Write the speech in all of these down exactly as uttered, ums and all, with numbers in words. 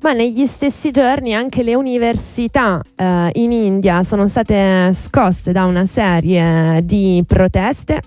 Ma negli stessi giorni anche le università eh, in India sono state scosse da una serie di proteste,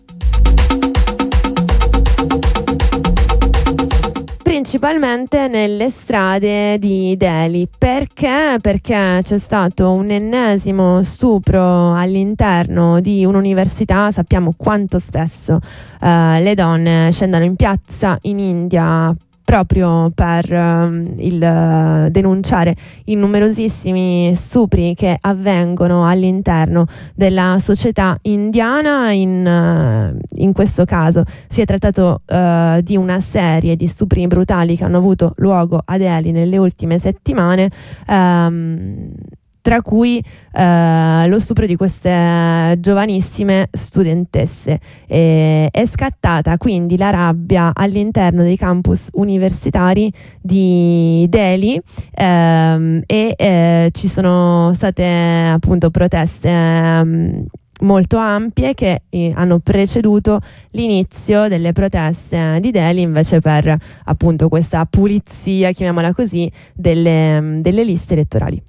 principalmente nelle strade di Delhi. Perché? Perché c'è stato un ennesimo stupro all'interno di un'università. Sappiamo quanto spesso eh, le donne scendono in piazza in India proprio per um, il uh, denunciare i numerosissimi stupri che avvengono all'interno della società indiana. In, uh, in questo caso si è trattato uh, di una serie di stupri brutali che hanno avuto luogo a Delhi nelle ultime settimane, um, tra cui eh, lo stupro di queste giovanissime studentesse. E è scattata quindi la rabbia all'interno dei campus universitari di Delhi ehm, e eh, ci sono state appunto proteste ehm, molto ampie che eh, hanno preceduto l'inizio delle proteste di Delhi, invece per appunto questa pulizia, chiamiamola così, delle, delle liste elettorali.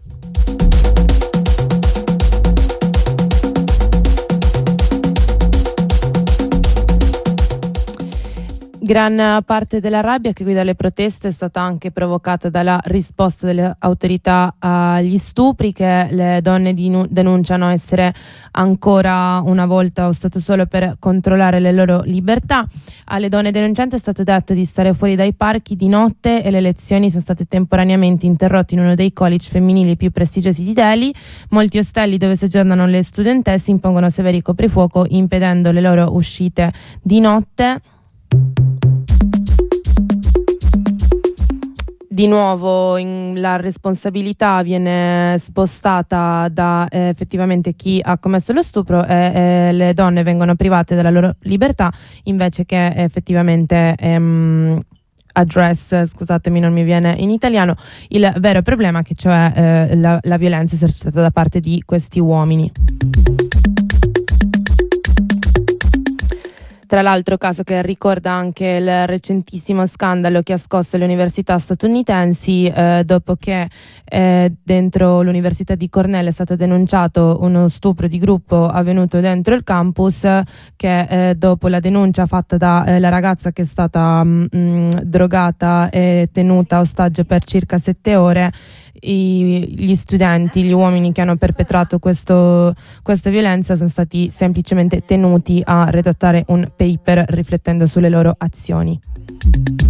Gran parte della rabbia che guida le proteste è stata anche provocata dalla risposta delle autorità agli stupri che le donne dinu- denunciano essere ancora una volta o stato solo per controllare le loro libertà. Alle donne denuncianti è stato detto di stare fuori dai parchi di notte e le lezioni sono state temporaneamente interrotte in uno dei college femminili più prestigiosi di Delhi. Molti ostelli dove soggiornano le studentesse impongono severi coprifuoco impedendo le loro uscite di notte. Di nuovo in, la responsabilità viene spostata da eh, effettivamente chi ha commesso lo stupro e eh, le donne vengono private della loro libertà invece che eh, effettivamente ehm, address, scusatemi non mi viene in italiano, il vero problema, che cioè eh, la, la violenza esercitata da parte di questi uomini. Tra l'altro caso che ricorda anche il recentissimo scandalo che ha scosso le università statunitensi eh, dopo che eh, dentro l'università di Cornell è stato denunciato uno stupro di gruppo avvenuto dentro il campus che eh, dopo la denuncia fatta da eh, la ragazza che è stata mh, drogata e tenuta ostaggio per circa sette ore, I, gli studenti, gli uomini che hanno perpetrato questo, questa violenza sono stati semplicemente tenuti a redattare un paper riflettendo sulle loro azioni.